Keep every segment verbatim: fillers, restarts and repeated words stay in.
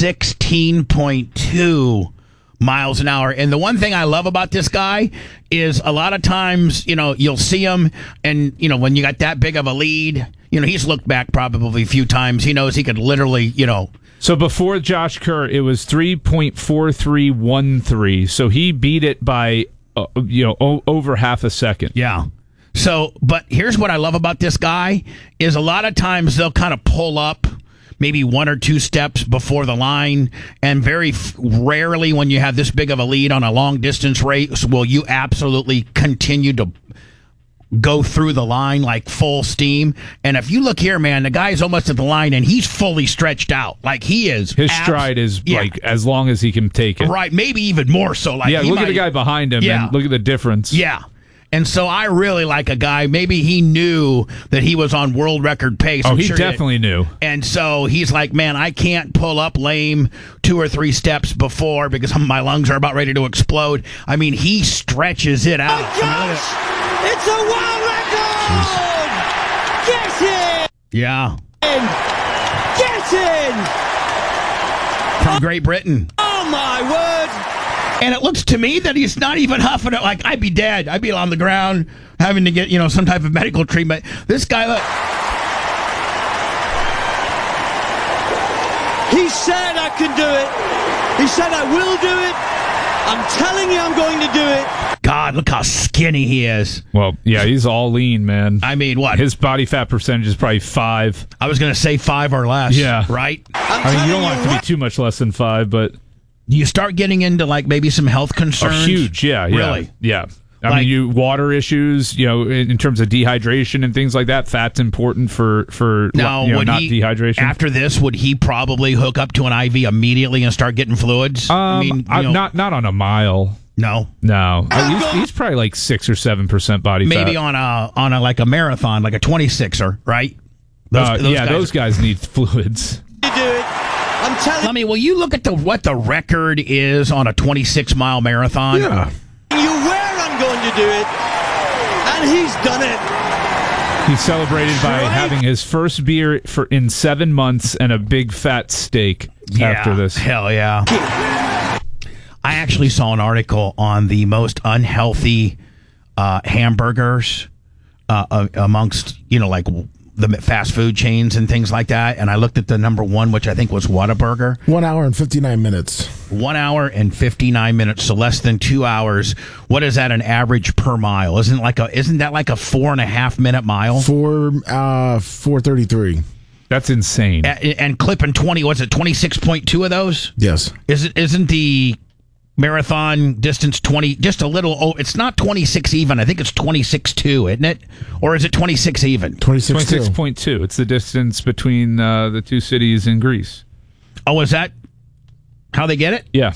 sixteen point two miles an hour. And the one thing I love about this guy is a lot of times, you know, you'll see him and, you know, when you got that big of a lead, you know, he's looked back probably a few times. He knows he could literally, you know. So before Josh Kerr, it was three point four three one three. So he beat it by, uh, you know, o- over half a second. Yeah. So, but here's what I love about this guy is a lot of times they'll kind of pull up maybe one or two steps before the line, and very f- rarely when you have this big of a lead on a long distance race will you absolutely continue to go through the line like full steam. And if you look here, man, the guy's almost at the line and he's fully stretched out. Like he is. His abs- stride is yeah. like as long as he can take it. Right. Maybe even more so. Like yeah, he look might, at the guy behind him yeah. and look at the difference. Yeah. And so I really like a guy, maybe he knew that he was on world record pace. Oh, I'm he sure definitely knew. And so he's like, man, I can't pull up lame two or three steps before because my lungs are about ready to explode. I mean, he stretches it out. Oh, gosh! It's a world record! Get in! Yeah. Get in! From Great Britain. Oh, my word! And it looks to me that he's not even huffing it. Like, I'd be dead. I'd be on the ground having to get, you know, some type of medical treatment. This guy, look. He said I could do it. He said I will do it. I'm telling you I'm going to do it. God, look how skinny he is. Well, yeah, he's all lean, man. I mean, what? His body fat percentage is probably five. I was going to say five or less. Yeah. Right? I'm I mean, you don't telling want it to what? be too much less than five, but... You start getting into, like, maybe some health concerns. Oh, huge, yeah, yeah. Really? Yeah. I Like- mean, you water issues, you know, in, in terms of dehydration and things like that. Fat's important for for Now, you know, would not he, dehydration. after this, would he probably hook up to an I V immediately and start getting fluids? um, I mean, you I- know, not not on a mile. no. No, Uh, he's, he's probably like six or seven percent body Maybe fat. on a on a like a marathon, like a twenty-sixer, right? Those, Uh, those yeah, guys- those guys need fluids. You do it. I'm telling Let me. Will you look at the what the record is on a twenty-six mile marathon? Yeah. you where I'm going to do it. And he's done it. He celebrated by Right. having his first beer for in seven months and a big fat steak Yeah, after this. Hell yeah. I actually saw an article on the most unhealthy uh, hamburgers uh, uh, amongst, you know, like the fast food chains and things like that. And I looked at the number one, which I think was Whataburger. One hour and fifty-nine minutes. One hour and fifty-nine minutes, so less than two hours. What is that an average per mile? Isn't like a isn't that like a four and a half minute mile? Four, uh, four thirty-three. That's insane. A- and clipping twenty, what's it, twenty-six point two of those? Yes. Is it isn't the marathon distance twenty, just a little, oh, it's not twenty-six even. I think it's twenty-six two, isn't it? Or is it twenty-six even? twenty-six, twenty-six point two. It's the distance between uh, the two cities in Greece. Oh, is that how they get it? Yeah.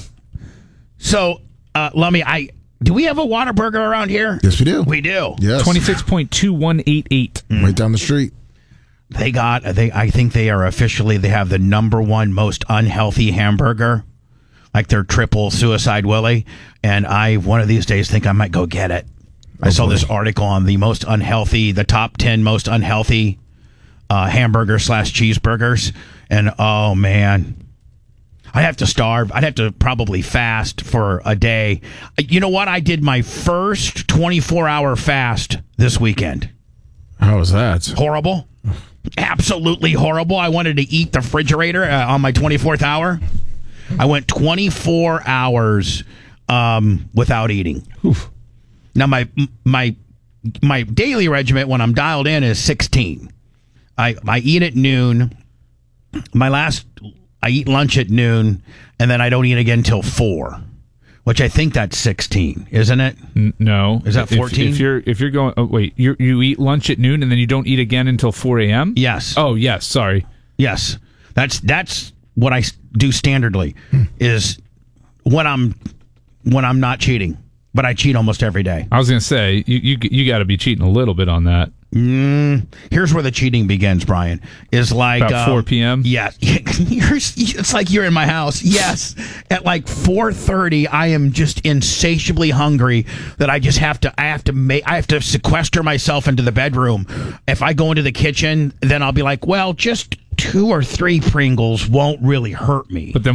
So, uh, Lummy, I do we have a Whataburger around here? Yes, we do. We do. Yes. twenty-six point two one eight eight. Right down the street. They got they I think they are officially they have the number one most unhealthy hamburger. Like their triple Suicide Willie, and I one of these days think I might go get it. I Oh, saw boy. this article on the most unhealthy, the top ten most unhealthy uh, hamburger slash cheeseburgers, and oh man, I'd have to starve. I'd have to probably fast for a day. You know what? I did my first twenty-four hour fast this weekend. How was that? Horrible, absolutely horrible. I wanted to eat the refrigerator uh, on my twenty-fourth hour. I went twenty-four hours um, without eating. Oof. Now my my my daily regimen when I'm dialed in is sixteen. I I eat at noon. My last I eat lunch at noon, and then I don't eat again till four, which I think that's sixteen, isn't it? N- no. Is that If- fourteen? If, you're if you're going, oh wait, you you eat lunch at noon and then you don't eat again until four a.m. Yes. Oh yes, sorry. Yes, that's that's what I s- do standardly is when I'm when I'm not cheating, but I cheat almost every day. I was gonna say you you you got to be cheating a little bit on that. Mm, here's where the cheating begins, Brian. Is like About um, four p.m. Yeah, you're, it's like you're in my house. Yes, at like four thirty, I am just insatiably hungry that I just have to. I have to make. I have to sequester myself into the bedroom. If I go into the kitchen, then I'll be like, well, just two or three Pringles won't really hurt me. But then